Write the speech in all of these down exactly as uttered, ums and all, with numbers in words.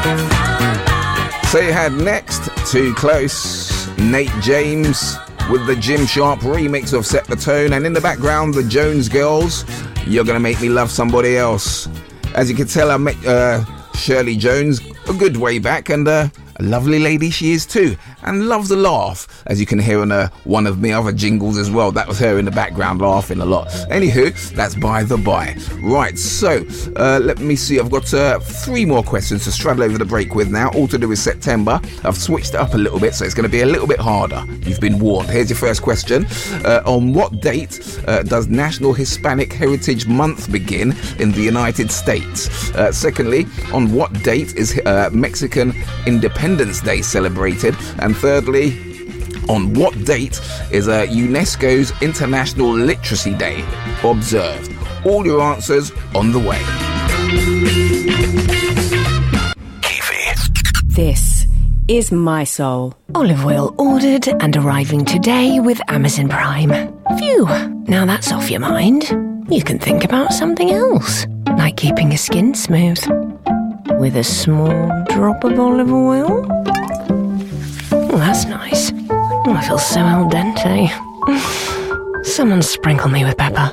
So you had Next, Too Close, Nate James with the Jim Sharp remix of Set the Tone, and in the background, the Jones Girls, You're Gonna Make Me Love Somebody Else. As you can tell, I met uh, Shirley Jones a good way back, and uh, a lovely lady she is too, and loves a laugh, as you can hear on uh, one of my other jingles as well. That was her in the background laughing a lot. Anywho, that's by the by. Right, so uh, let me see. I've got uh, three more questions to straddle over the break with now, all to do with September. I've switched it up a little bit, so it's going to be a little bit harder. You've been warned. Here's your first question. Uh, on what date uh, does National Hispanic Heritage Month begin in the United States? Uh, secondly, on what date is uh, Mexican Independence Day celebrated? And thirdly, on what date is uh, UNESCO's International Literacy Day observed? All your answers on the way. Kiwi. This is My Soul. Olive oil ordered and arriving today with Amazon Prime. Phew, now that's off your mind. You can think about something else, like keeping your skin smooth with a small drop of olive oil. Oh, that's nice. Oh, I feel so al dente. Someone sprinkle me with pepper.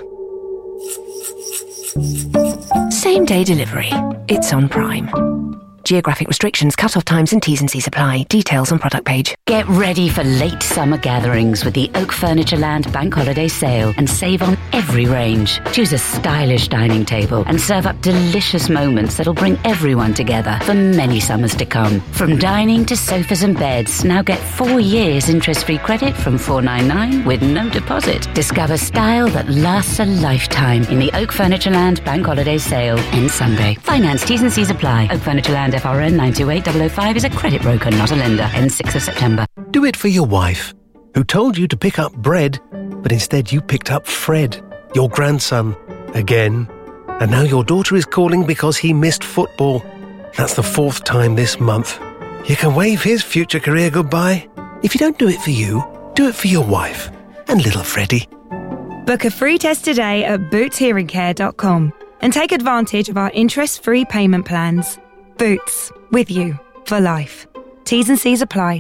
Same day delivery. It's on Prime. Geographic restrictions, cut-off times and T's and C's apply. Details on product page. Get ready for late summer gatherings with the Oak Furnitureland Bank Holiday Sale and save on every range. Choose a stylish dining table and serve up delicious moments that'll bring everyone together for many summers to come. From dining to sofas and beds, now get four years interest-free credit from four ninety-nine with no deposit. Discover style that lasts a lifetime in the Oak Furnitureland Bank Holiday Sale. Ends Sunday. Finance T's and C's apply. Oak Furnitureland F R N nine two eight zero zero five is a credit broker, not a lender. Ends sixth of September. Do it for your wife, who told you to pick up bread, but instead you picked up Fred, your grandson, again. And now your daughter is calling because he missed football. That's the fourth time this month. You can wave his future career goodbye. If you don't do it for you, do it for your wife and little Freddie. Book a free test today at boots hearing care dot com and take advantage of our interest-free payment plans. Boots, with you for life. T's and C's apply.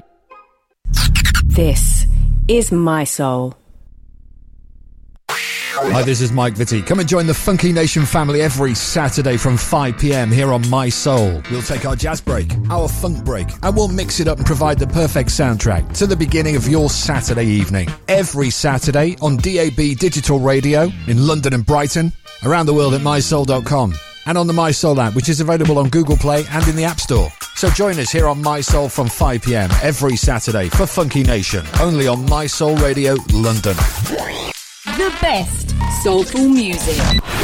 This is My Soul. Hi, this is Mike Vitti. Come and join the Funky Nation family every Saturday from five p.m. here on My Soul. We'll take our jazz break, our funk break, and we'll mix it up and provide the perfect soundtrack to the beginning of your Saturday evening. Every Saturday on D A B Digital Radio in London and Brighton, around the world at my soul dot com, and on the My Soul app, which is available on Google Play and in the App Store. So join us here on My Soul from five p.m. every Saturday for Funky Nation, only on My Soul Radio London. The best soulful music.